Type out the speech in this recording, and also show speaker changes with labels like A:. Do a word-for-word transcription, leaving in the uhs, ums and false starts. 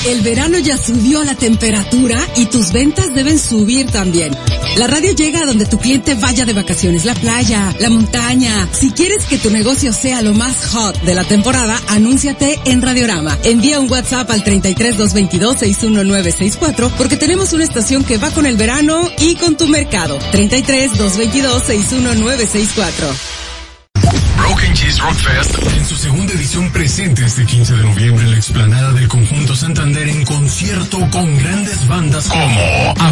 A: El verano ya subió la temperatura y tus ventas deben subir también. La radio llega a donde tu cliente vaya de vacaciones, la playa, la montaña. Si quieres que tu negocio sea lo más hot de la temporada, anúnciate en Radiorama. Envía un WhatsApp al treinta y tres, doscientos veintidós, sesenta y uno nueve sesenta y cuatro porque tenemos una estación que va con el verano y con tu mercado. treinta y tres, doscientos veintidós, sesenta y uno nueve sesenta y cuatro.
B: Broken Cheese Rock Fest en su segunda edición presente este quince de noviembre en la explanada del Conjunto Santander en concierto con grandes bandas como